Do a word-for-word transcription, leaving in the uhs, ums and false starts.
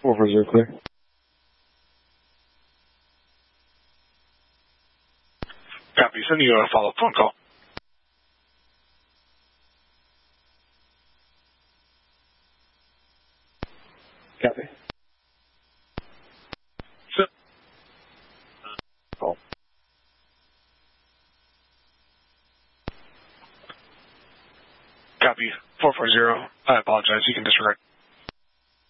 four four zero clear. Copy. Sending you a follow-up phone call. Copy. So, Call. copy. four four zero. I apologize. You can disregard.